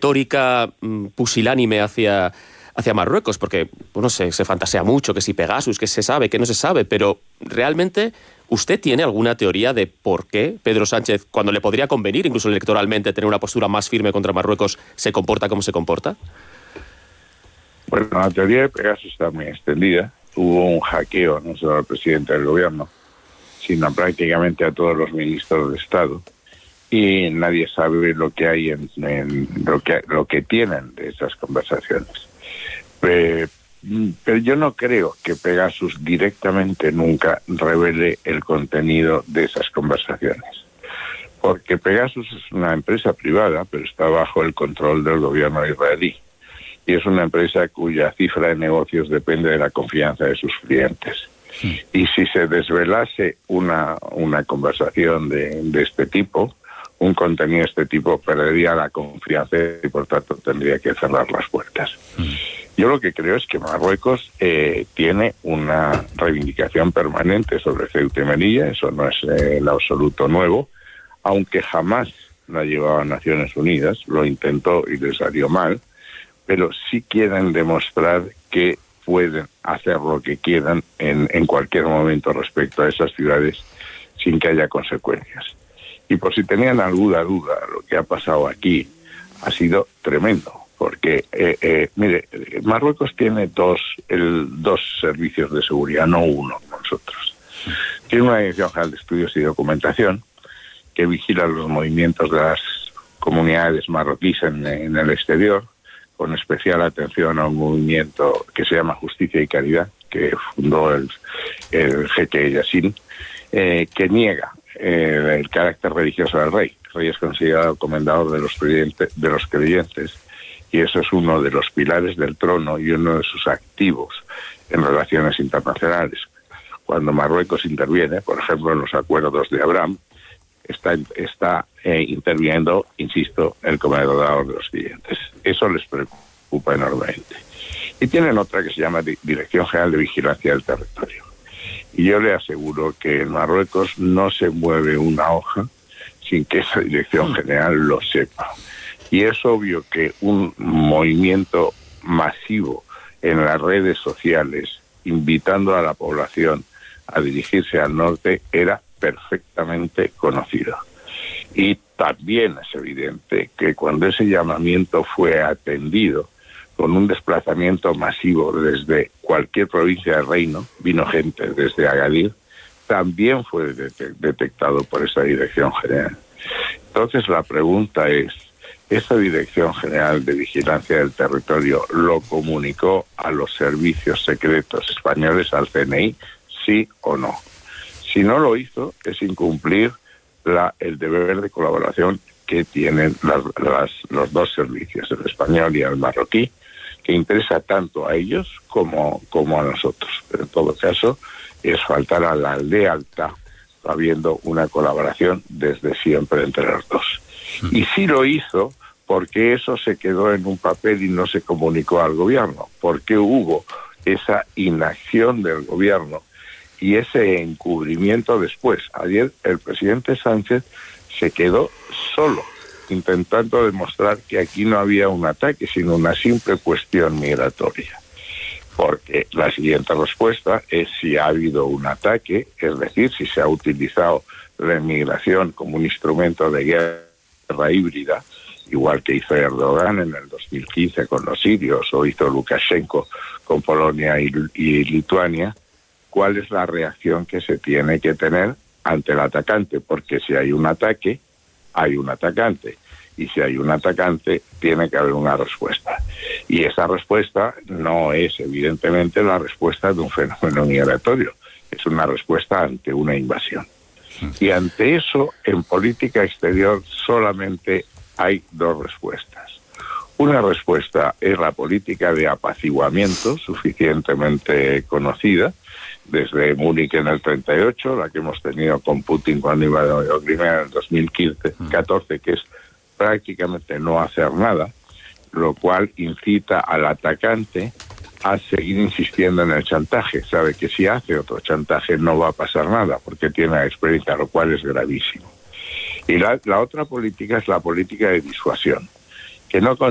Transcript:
retórica pusilánime hacia Marruecos, porque bueno, se fantasea mucho, que si Pegasus, que se sabe, que no se sabe, pero realmente ¿usted tiene alguna teoría de por qué Pedro Sánchez, cuando le podría convenir, incluso electoralmente, tener una postura más firme contra Marruecos, se comporta como se comporta? Bueno, la teoría de Pegasus está muy extendida. Hubo un hackeo no solo al presidente del gobierno, sino prácticamente a todos los ministros de Estado, y nadie sabe lo que hay en lo que tienen de esas conversaciones. Pero yo no creo que Pegasus directamente nunca revele el contenido de esas conversaciones, porque Pegasus es una empresa privada, pero está bajo el control del gobierno israelí, y es una empresa cuya cifra de negocios depende de la confianza de sus clientes. Sí. Y si se desvelase una conversación de este tipo, un contenido de este tipo, perdería la confianza y por tanto tendría que cerrar las puertas. Yo lo que creo es que Marruecos tiene una reivindicación permanente sobre Ceuta y Melilla. Eso no es el absoluto nuevo, aunque jamás la llevado a Naciones Unidas, lo intentó y le salió mal, pero sí quieren demostrar que pueden hacer lo que quieran en cualquier momento respecto a esas ciudades sin que haya consecuencias. Y por si tenían alguna duda, lo que ha pasado aquí ha sido tremendo, porque, mire, Marruecos tiene dos servicios de seguridad, no uno, nosotros. Tiene una Dirección General de Estudios y Documentación que vigila los movimientos de las comunidades marroquíes en el exterior, con especial atención a un movimiento que se llama Justicia y Caridad, que fundó el jeque Yassin, que niega el carácter religioso del rey. El rey es considerado comendador de los creyentes, y eso es uno de los pilares del trono y uno de sus activos en relaciones internacionales. Cuando Marruecos interviene, por ejemplo, en los acuerdos de Abraham, está interviniendo, insisto, el comendador de los creyentes. Eso les preocupa enormemente. Y tienen otra que se llama Dirección General de Vigilancia del Territorio. Y yo le aseguro que en Marruecos no se mueve una hoja sin que esa Dirección General lo sepa. Y es obvio que un movimiento masivo en las redes sociales, invitando a la población a dirigirse al norte, era perfectamente conocido. Y también es evidente que cuando ese llamamiento fue atendido con un desplazamiento masivo desde cualquier provincia del reino, vino gente desde Agadir, también fue detectado por esa Dirección General. Entonces la pregunta es, ¿esa Dirección General de Vigilancia del Territorio lo comunicó a los servicios secretos españoles, al CNI, sí o no? Si no lo hizo, es incumplir el deber de colaboración que tienen los dos servicios, el español y el marroquí, que interesa tanto a ellos como a nosotros. Pero en todo caso, es faltar a la lealtad, habiendo una colaboración desde siempre entre los dos. Y sí lo hizo porque eso se quedó en un papel y no se comunicó al gobierno, porque hubo esa inacción del gobierno y ese encubrimiento después. Ayer el presidente Sánchez se quedó solo, intentando demostrar que aquí no había un ataque, sino una simple cuestión migratoria. Porque la siguiente respuesta es si ha habido un ataque, es decir, si se ha utilizado la inmigración como un instrumento de guerra híbrida, igual que hizo Erdogan en el 2015 con los sirios, o hizo Lukashenko con Polonia y Lituania. ¿Cuál es la reacción que se tiene que tener ante el atacante? Porque si hay un ataque, hay un atacante. Y si hay un atacante, tiene que haber una respuesta. Y esa respuesta no es, evidentemente, la respuesta de un fenómeno migratorio. Es una respuesta ante una invasión. Y ante eso, en política exterior, solamente hay dos respuestas. Una respuesta es la política de apaciguamiento, suficientemente conocida, desde Múnich en el 38, la que hemos tenido con Putin cuando invadió Crimea en el 2014, que es prácticamente no hacer nada, lo cual incita al atacante a seguir insistiendo en el chantaje. Sabe que si hace otro chantaje no va a pasar nada, porque tiene la experiencia, lo cual es gravísimo. Y la otra política es la política de disuasión, que no